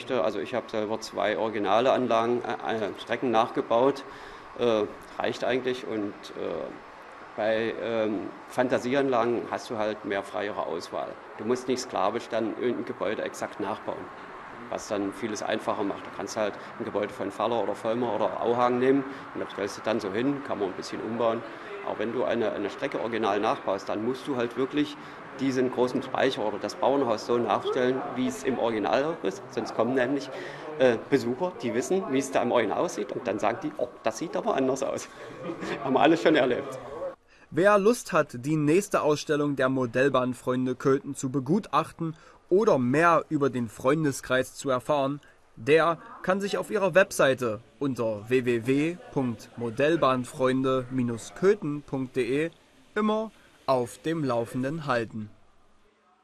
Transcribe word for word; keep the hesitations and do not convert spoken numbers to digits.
möchte, also ich habe selber zwei originale Anlagen, äh, Strecken nachgebaut, äh, reicht eigentlich. Und äh, bei ähm, Fantasieanlagen hast du halt mehr freiere Auswahl. Du musst nicht sklavisch dann irgendein Gebäude exakt nachbauen, was dann vieles einfacher macht. Du kannst halt ein Gebäude von Faller oder Vollmer oder Auhang nehmen und das stellst du dann so hin, kann man ein bisschen umbauen. Aber wenn du eine, eine Strecke original nachbaust, dann musst du halt wirklich diesen großen Speicher oder das Bauernhaus so nachstellen, wie es im Original ist. Sonst kommen nämlich äh, Besucher, die wissen, wie es da im Original aussieht und dann sagen die, oh, das sieht aber anders aus. Haben wir alles schon erlebt. Wer Lust hat, die nächste Ausstellung der Modellbahnfreunde Köthen zu begutachten oder mehr über den Freundeskreis zu erfahren, der kann sich auf ihrer Webseite unter w w w punkt modellbahnfreunde Bindestrich köthen punkt de immer auf dem Laufenden halten.